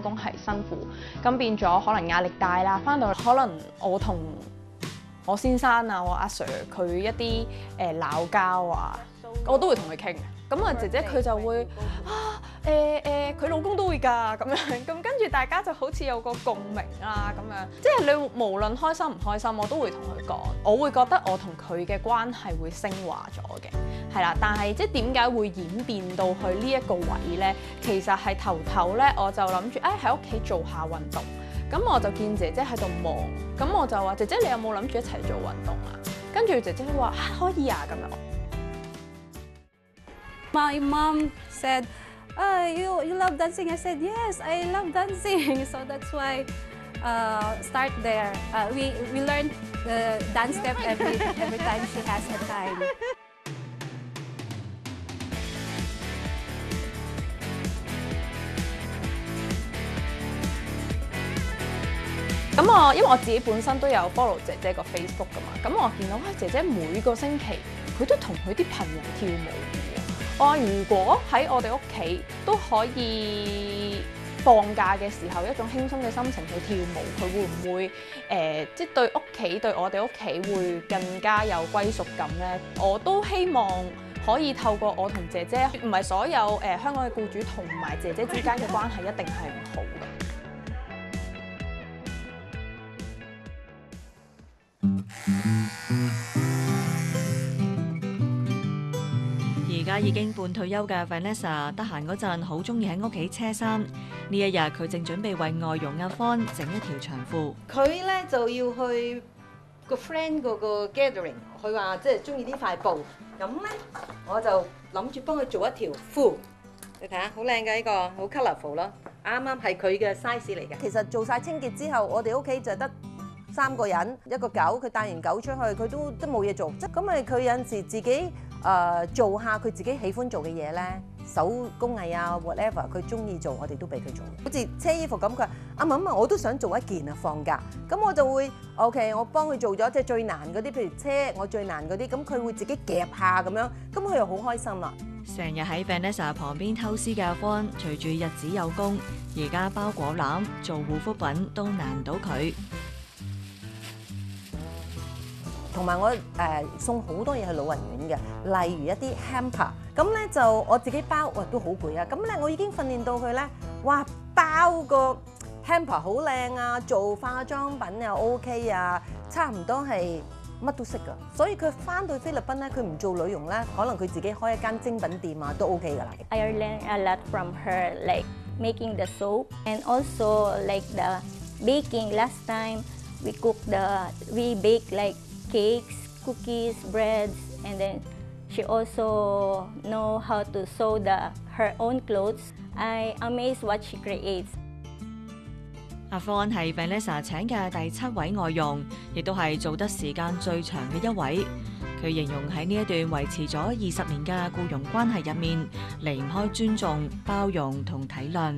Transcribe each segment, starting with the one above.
工係辛苦，咁變咗可能壓力大啦，翻到可能我同我先生啊，我阿 Sir 佢一啲鬧交啊，我都會同佢傾。咁啊姐姐佢就會佢老公都會㗎咁樣，咁跟住大家就好似有個共鳴啦咁樣，即係你無論開心唔開心，我都會同佢講，我會覺得我同佢嘅關係會升華咗嘅，係啦。但係即係點解會演變到去呢一個位呢？其實係頭呢，我就諗住喺屋企做下運動，咁我就見姐姐喺度忙，咁我就話姐姐你有冇諗住一齊做運動啊？跟住姐姐話可以啊咁樣。 My mom said, you love dancing? I said, yes, I love dancing. So that's why start there. We learn the dance step every time she has a time. 咁因為我自己本身都有 follow 姐姐個 Facebook 噶嘛，咁我見到姐姐每個星期佢都同佢啲朋友跳舞。我話如果喺我哋屋企都可以放假嘅時候，一種輕鬆嘅心情去跳舞，佢會唔會即係對屋企對我哋屋企會更加有歸屬感呢？我都希望可以透過我同姐姐，唔係所有香港嘅僱主同埋姐姐之間嘅關係一定係唔好嘅。 而家已經半退休嘅 Vanessa， 得閒嗰陣好中意喺屋企車衫。呢一日佢正準備為外傭阿 Fawn 整一條長褲。 佢咧就要去個 friend 嗰個 gathering， 佢話即係中意呢塊布，咁咧我就諗住幫佢做一條褲。你睇下，好靚嘅呢個，好 colourful 咯，啱啱係佢嘅 size 嚟嘅。其實做晒清潔之後，我哋屋企就得3個人，一個狗，佢帶完狗出去，佢都冇嘢做，咁咪佢有陣時自己做下佢自己喜歡做嘅嘢咧，手工藝啊 whatever， 佢中意做，我哋都俾佢做。好似車衣服咁，佢話阿媽我都想做一件啊，放假，咁我就會 OK， 我幫佢做咗即係最難嗰啲，譬如車我最難嗰啲，咁佢會自己夾下咁樣，咁佢又好開心啦。 成日喺 Vanessa 旁邊偷師嘅阿 Fawn， 隨住日子有功，而家包果籃、做護膚品都難唔到佢。 同埋我送好多嘢去老人院嘅，例如一啲 hamper， 咁咧就我自己包，哇都好攰啊！咁咧我已經訓練到佢咧，哇包個 hamper 好靚啊，做化妝品又 OK 啊，差唔多係乜都識噶。所以佢翻到菲律賓咧，佢唔做女傭咧，可能佢自己開一間精品店啊，都 OK 噶啦。 I learned a lot from her, like making the soap and also like the baking. Last time we bake like cakes, cookies, breads, and then she also know how to sew her own clothes. I amazed what she creates. 阿 Fawn 係 Vanessa 請嘅第7位外傭，亦都係做得時間最長嘅一位。佢形容喺呢一段維持咗20年嘅僱傭關係入面，離唔開尊重、包容同體諒。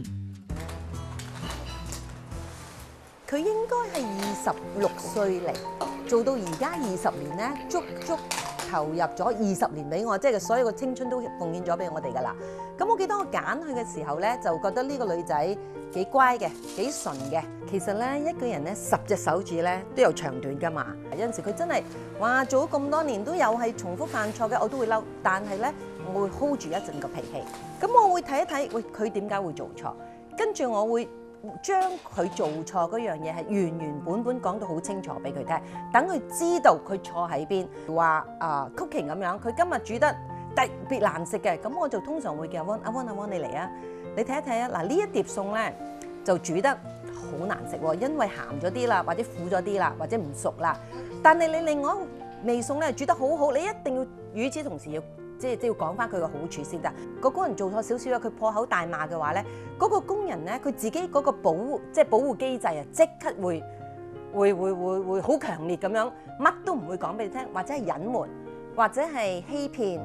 佢應該係26歲嚟，做到而家20年咧，足投入咗20年俾我，即係所有嘅青春都奉獻咗俾我哋噶啦。咁我記得我揀佢嘅時候咧，就覺得呢個女仔幾乖嘅，幾純嘅。其實咧，一個人咧10隻手指咧都有長短噶嘛。有陣時佢真係哇做咗咁多年都有係重複犯錯嘅，我都會嬲。但係咧，我會 hold 住一陣個脾氣。咁我會睇一睇，喂佢點解會做錯？跟住我會將佢做錯嗰樣嘢係原本講到好清楚俾佢聽，等佢知道佢錯喺邊。話cooking 咁樣，佢今日煮得特別難食嘅，咁我就通常會叫阿溫你嚟啊，你睇一睇啊，嗱呢一碟餸咧就煮得好難食喎，因為鹹咗啲啦，或者苦咗啲啦，或者唔熟啦。但係你另外味餸咧煮得好好，你一定要與此同時要即係要講翻佢個好處先得。個工人做錯少少啦，佢破口大罵嘅話咧，嗰個工人咧佢自己嗰個保護機制啊，即刻會好強烈咁樣，乜都唔會講俾你聽，或者係隱瞞，或者係欺騙。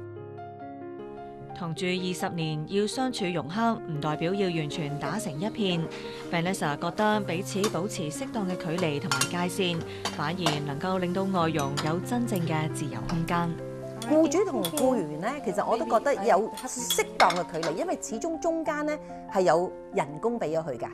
同住20年要相處融洽，唔代表要完全打成一片。Vanessa 覺得彼此保持適當嘅距離同埋界線，反而能夠令到外傭有真正嘅自由空間。 僱主同僱員咧，其實我都覺得有適當嘅距離，因為始終中間咧係有人工俾咗佢㗎。